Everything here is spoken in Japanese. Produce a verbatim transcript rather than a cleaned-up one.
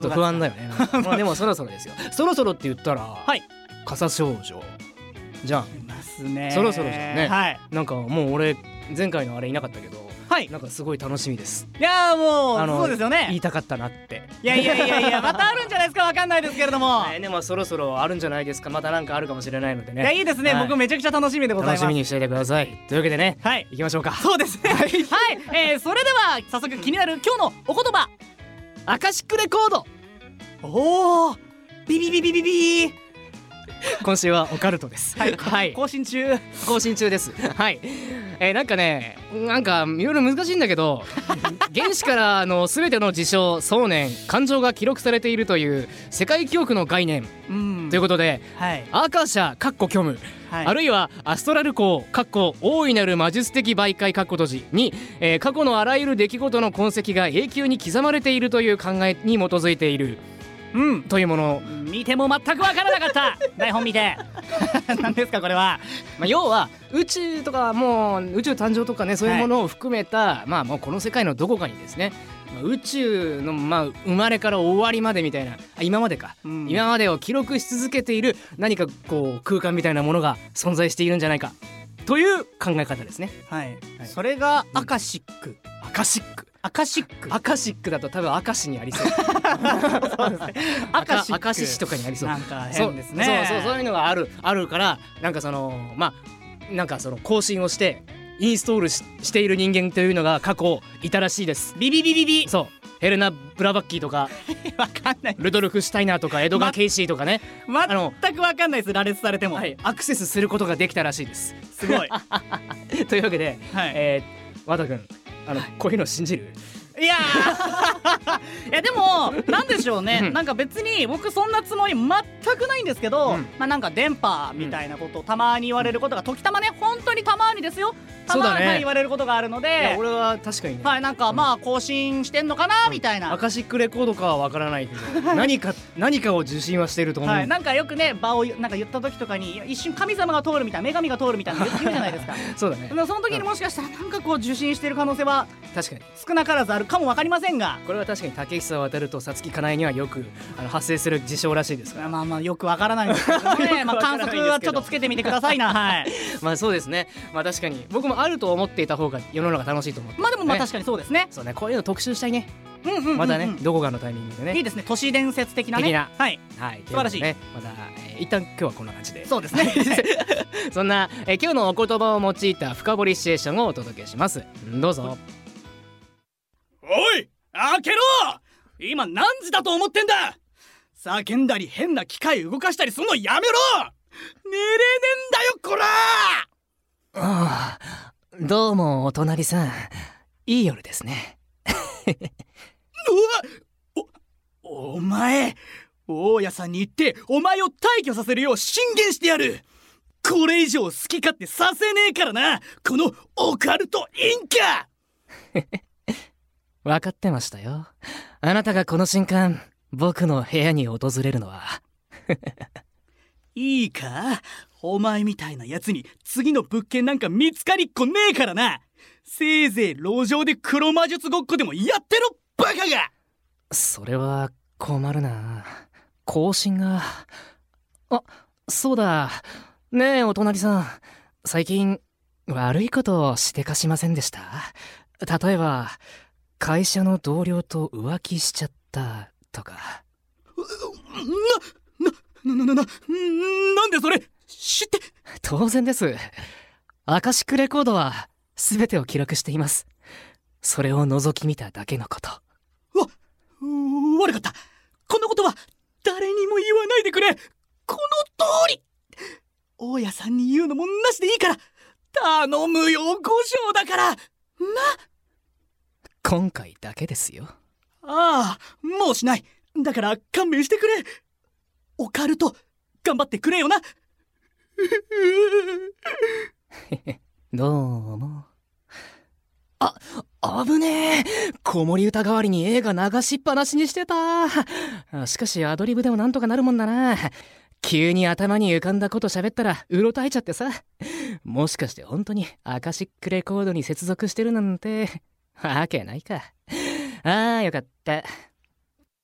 不安だよねまあでもそろそろですよ。そろそろって言ったら、 はい、 傘少女じゃん。 いますね。 そろそろじゃんね、 はい、 なんかもう俺前回のあれいなかったけど、 はい、 なんかすごい楽しみです。 いやもうあのそうですよね。 言いたかったなって。 いやいやいやいやまたあるんじゃないですか、わかんないですけれども、 えー、でもそろそろあるんじゃないですか。またなんかあるかもしれないのでね。 いやいいですね、はい、僕めちゃくちゃ楽しみでございます。 楽しみにしていてください。というわけでね、 はい、 行きましょうか。 そうですねはい、はいえー、それでは早速気になる今日のお言葉、 アカシックレコード。 おービビビビビビー今週はオカルトですはい、 はい、 更新中更新中ですはい、えー、なんかねなんかいろいろ難しいんだけど原始からの全ての事象想念感情が記録されているという世界記憶の概念、うん、ということで、はい、アーカーシャかっこ虚無、はい、あるいはアストラルコーかっこ大いなる魔術的媒介かっこ閉じに、えー、過去のあらゆる出来事の痕跡が永久に刻まれているという考えに基づいている、うん、というもの。 見ても全くわからなかった台本見て何ですかこれは。 まあ、要は宇宙とかもう宇宙誕生とかねそういうものを含めた、はい、まあもうこの世界のどこかにですね、まあ、宇宙のまあ生まれから終わりまでみたいな今までか、うん、今までを記録し続けている何かこう空間みたいなものが存在しているんじゃないかという考え方ですね。 はい、はい、それがアカシック、うん、 アカシックアカシックアカシックだと多分アカシにありそうそうですねアカシックアカシシとかにありそう。 なんか変ですね。 そうそうそうそういうのがあるあるからなんかそのまあなんかその更新をしてインストール し, している人間というのが過去いたらしいです。 ビビビビビそうヘレナ・ブラバッキーとかわかんないルドルフ・シュタイナーとかエドガー・ケイシーとかね、 ま、全くわかんないです。羅列されても、 はい、アクセスすることができたらしいです。 すごいというわけで、はいえー、和田君あの、はい、こういうの信じる？ いやいやでもなんでしょうね、うん、なんか別に僕そんなつもり全くないんですけど、うん、まあなんか電波みたいなことをたまに言われることが時たまね本当にたまにですよたまに、ね、言われることがあるので、いや俺は確かにね、 はい、なんかまあ更新してんのかな、うん、みたいな。 アカシックレコードかはわからないけど何か何かを受信はしてると思う、 はい、なんかよくね場をなんか言った時とかに一瞬神様が通るみたいな女神が通るみたいな言うじゃないですかそうだね。 その時にもしかしたらなんかこう受信してる可能性は確かに少なからずあるかもわかりませんが、 これは確かに竹久渡るとさつきかなえにはよくあの発生する事象らしいですから。 まあまあよくわからないんですけどねまあ観測はちょっとつけてみてくださいなはいまあそうですね。まあ確かに僕もあると思っていた方が世の中楽しいと思って、ね、 まあでもまあ確かにそうですね。 そうね、こういうの特集したいね。 うんうんうんうん、 またねどこかのタイミングでね。 いいですね、都市伝説的なね的なはい、 はい、 素晴らしい、 ね、また、えー、一旦今日はこんな感じで。 そうですねそんな、えー、今日のお言葉を用いた深掘りシチュエーションをお届けします。どうぞ。 おい開けろ、今何時だと思ってんだ。叫んだり変な機械動かしたりすんのやめろ。寝れねえんだよこら。 ああ、どうもお隣さん、いい夜ですねうわお、お前大家さんに言ってお前を退去させるよう進言してやる。これ以上好き勝手させねえからな、このオカルトインカ分かってましたよ。あなたがこの瞬間僕の部屋に訪れるのはいいか、お前みたいなやつに次の物件なんか見つかりっこねえからな。せいぜい路上で黒魔術ごっこでもやってろバカが。 それは困るな。更新が。あ、そうだねえお隣さん、最近悪いことをしてかしませんでした？例えば会社の同僚と浮気しちゃったとか。 な、な、な、な、な、なんでそれ知って。 当然です。アカシックレコードは全てを記録しています。それを覗き見ただけのこと。 わ、悪かった。こんなことは誰にも言わないでくれ。この通り。大家さんに言うのもなしでいいから頼むよ、ご承だからな。 今回だけですよ。 ああ、もうしない。だから勘弁してくれ。オカルト頑張ってくれよなどうも。あ、危ねえ。子守歌代わりに映画流しっぱなしにしてた。しかしアドリブでもなんとかなるもんだな。急に頭に浮かんだこと喋ったらうろたえちゃってさ。もしかして本当にアカシックレコードに接続してるなんてわけないか。ああ、よかった。